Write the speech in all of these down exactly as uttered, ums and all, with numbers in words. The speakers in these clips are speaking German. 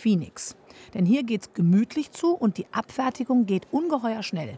Phoenix. Denn hier geht's gemütlich zu und die Abfertigung geht ungeheuer schnell.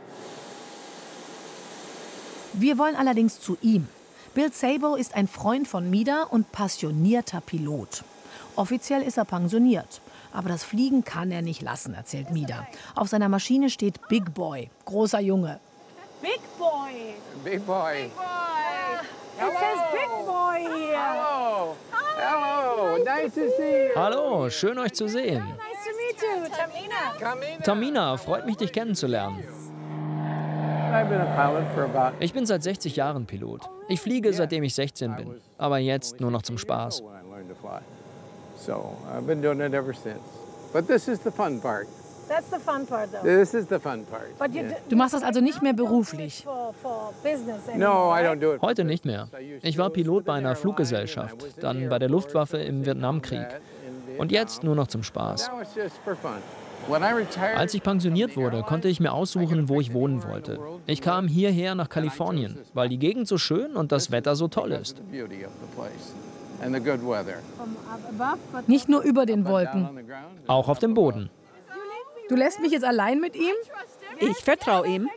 Wir wollen allerdings zu ihm. Bill Szabo ist ein Freund von Mida und passionierter Pilot. Offiziell ist er pensioniert. Aber das Fliegen kann er nicht lassen, erzählt Mida. Auf seiner Maschine steht Big Boy, großer Junge. Big Boy. Big Boy. Big Boy. It says Big Boy here. Hello. Hello. Nice to see you. Hallo, schön euch zu sehen. Nice to meet you, Tamina. Tamina. Tamina, freut mich, dich kennenzulernen. I've been a pilot for about Ich bin seit sechzig Jahren Pilot. Ich fliege, seitdem ich sechzehn bin. Aber jetzt nur noch zum Spaß. when I learned to fly. So I've been doing it ever since. But this is the fun part. That's the fun part, though. This is the fun part. But you Yeah. do, Du machst das also nicht mehr beruflich. for, for business No, anymore, I don't right? do it. Heute nicht mehr. Ich war Pilot bei einer Fluggesellschaft, dann bei der Luftwaffe im Vietnamkrieg. Und jetzt nur noch zum Spaß. Now it's just for fun. When I retired, Als ich pensioniert wurde, konnte ich mir aussuchen, wo ich wohnen wollte. Ich kam hierher nach Kalifornien, weil die Gegend so schön und das Wetter so toll ist. the beauty of the place and the good weather. From above, but Nicht nur über den Down Wolken. on the ground. Auch auf dem Boden. Du lässt mich jetzt allein mit ihm? Ich vertraue ihm.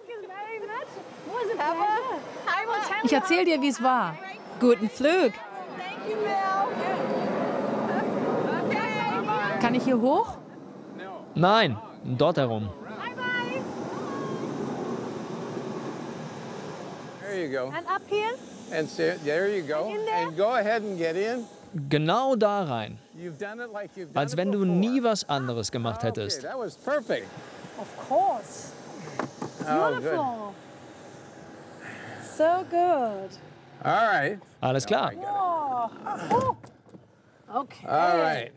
Ich erzähl dir, wie es war. Guten Flug. Kann ich hier hoch? Nein, dort herum. There you go. and up here. And so, there you go. in there? And go ahead and get in. Genau da rein. You've done it like you've done Als it wenn du before. nie was anderes gemacht Okay, hättest. that was perfect. Of course. Oh, good. Beautiful. So good. All right. Alles klar. Oh. Oh. Okay. All right.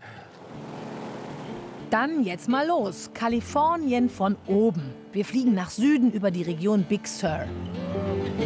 Dann jetzt mal los. Kalifornien von oben. Wir fliegen nach Süden über die Region Big Sur.